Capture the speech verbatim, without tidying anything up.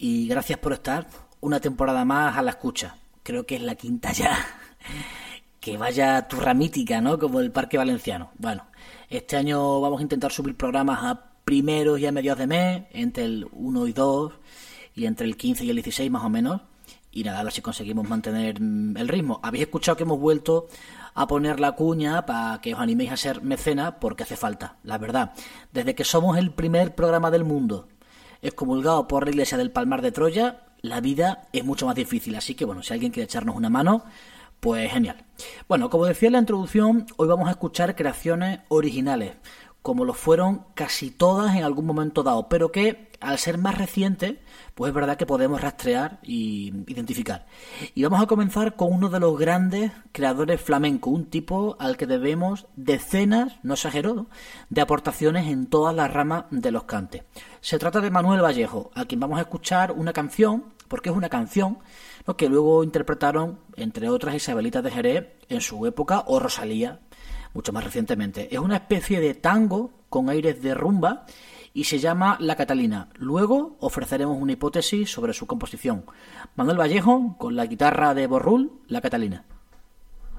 y gracias por estar una temporada más a la escucha. Creo que es la quinta ya. Que vaya turra mítica, ¿no? Como el Parque Valenciano. Bueno, este año vamos a intentar subir programas a primeros y a mediados de mes, entre el uno y dos, y entre el quince y el dieciséis más o menos. Y nada, a ver si conseguimos mantener el ritmo. Habéis escuchado que hemos vuelto a poner la cuña para que os animéis a ser mecenas, porque hace falta, la verdad. Desde que somos el primer programa del mundo excomulgado por la Iglesia del Palmar de Troya, la vida es mucho más difícil. Así que bueno, si alguien quiere echarnos una mano, pues genial. Bueno, como decía en la introducción, hoy vamos a escuchar creaciones originales, como lo fueron casi todas en algún momento dado, pero que al ser más recientes, pues es verdad que podemos rastrear y identificar. Y vamos a comenzar con uno de los grandes creadores flamencos, un tipo al que debemos decenas, no exagero, de aportaciones en todas las ramas de los cantes. Se trata de Manuel Vallejo, a quien vamos a escuchar una canción, porque es una canción, ¿no?, que luego interpretaron, entre otras, Isabelitas de Jerez en su época, o Rosalía, mucho más recientemente. Es una especie de tango con aires de rumba y se llama La Catalina. Luego ofreceremos una hipótesis sobre su composición. Manuel Vallejo con la guitarra de Borrul, La Catalina.